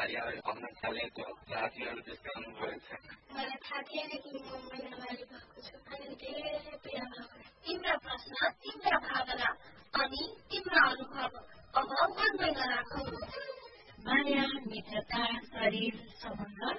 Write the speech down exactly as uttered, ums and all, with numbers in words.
बिस्तारै अगाडि बढ्न थाले त्यो साथीहरू त्यस्तो अनुभव छ मलाई थाहा थिएन कि म महिनावारी भएको छु अनि धेरै प्रिय भएको तिम्रो प्रश्न तिम्रो भावना अनि तिम्रो अनुभव अब भन्दै नराखौँ माया मित्रता शरीर सम्बन्ध